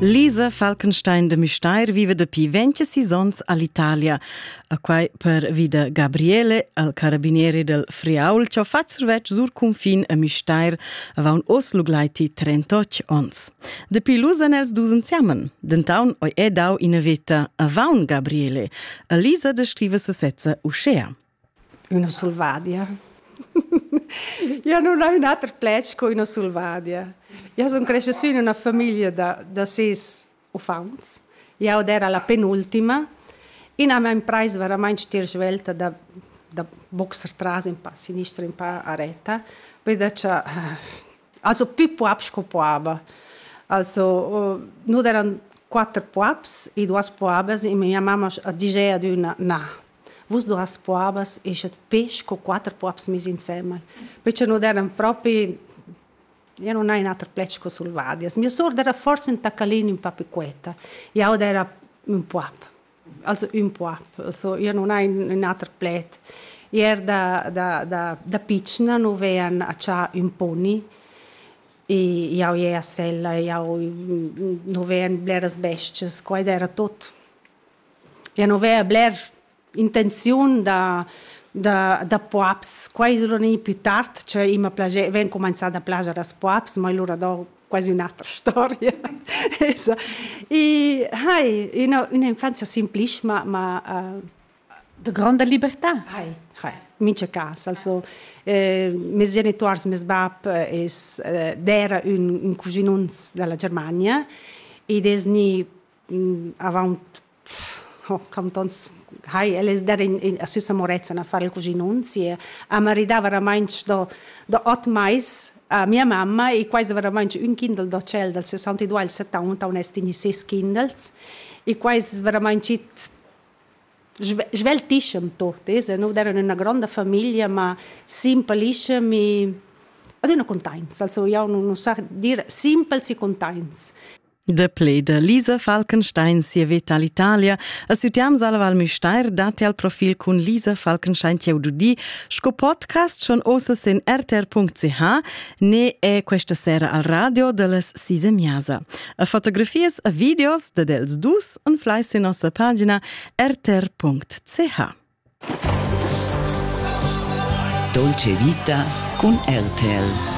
Lisa Falkenstein de Müstair vive dapi 20 seasons all'Italia. A quai per vida Gabriele, al carabinieri del Friaul, ciò fat survetg sur confin a Müstair avaun Oslo glaiti 38 ons. Dapi l'usan els dus insiamen. Dentaun oi dau ina veta avaun Gabriele. A Lisa descrive se setza uscea. Una sulvadia. Io non ho un altro plec con una sulvadia. Io sono cresciuta in una famiglia da 6 ufans. Io era la penultima. In a mein Preis veramente ter svelta da Boxerstraße in pa sinistra in pa a retta. Vede che also più puaps co puaba. Also nur eran 4 puaps e 2 puabas e mia mamma diceva di una na. Vos 2 puabas e c'è pesce con 4 puabs mis insieme. Perché non erano proprio. Io non ho un altro plecco sul vadias. Mia sorda era forse un taccalino in papiquetta. Io era un puap. Also un puap. Also io non ho un altro plet. Io da piccina non avevo a un pony. E io ero a sella, io non avevo bleras besties. Qua era tutto. Io non avevo bler intenzione da puaps, quasi l'anno più tardi, cioè io avevo cominciato a piacere a puaps, ma allora do quasi un'altra storia. E un'infanzia semplice, ma de grande libertà. Mince casa, also mes genitors, mes bab, era un cuginuns della Germania, e desni avevano cantons eles deram a sua morezza a fare il cuginunzi e a maridava veramente da 8 mais a mia mamma e quasi veramente un kindle do cel del 62 al 70 onestini 6 kindles e quasi veramente sveltiscem tot, non erano una grande famiglia ma simpliscem e aduna contents, also io non so dire simples e contents. De ple de Lisa Falkenstein si veta all'Italia, assutiams alla Val Müstair date al profil con Lisa Falkenstein Teududi, sco podcast schon osas in rtr.ch, ne è questa sera al radio delles 6:30. A fotografies a videos de dels dus un fleis in nostra pagina rtr.ch. Dolce Vita con RTL.